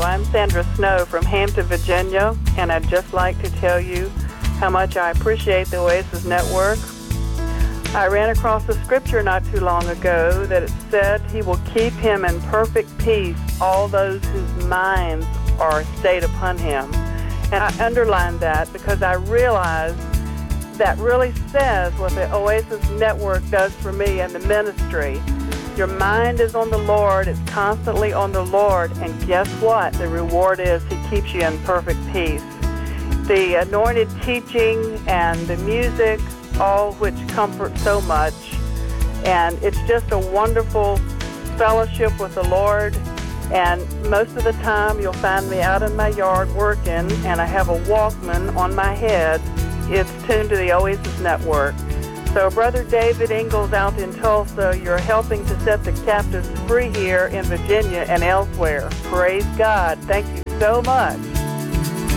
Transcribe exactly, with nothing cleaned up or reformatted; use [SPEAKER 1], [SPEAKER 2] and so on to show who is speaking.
[SPEAKER 1] I'm Sandra Snow from Hampton, Virginia, and I'd just like to tell you how much I appreciate the Oasis Network. I ran across a scripture not too long ago that it said he will keep him in perfect peace, all those whose minds are stayed upon him. And I underlined that because I realized that really says what the Oasis Network does for me and the ministry. Your mind is on the Lord, it's constantly on the Lord, and guess what? The reward is he keeps you in perfect peace. The anointed teaching and the music, all which comfort so much, and it's just a wonderful fellowship with the Lord. And most of the time you'll find me out in my yard working, and I have a Walkman on my head. It's tuned to the Oasis Network. So Brother David Ingalls out in Tulsa, you're helping to set the captives free here in Virginia and elsewhere. Praise God. Thank you so much.